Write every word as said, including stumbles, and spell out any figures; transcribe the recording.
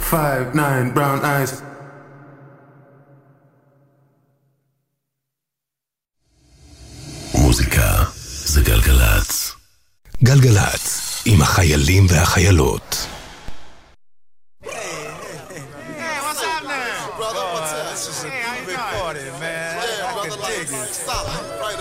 five nine brown eyes. מוזיקה זה גלגלץ. גלגלץ עם החיילים והחיילות. Brother, what's up? This is a big party, man. I can dig it. Stop.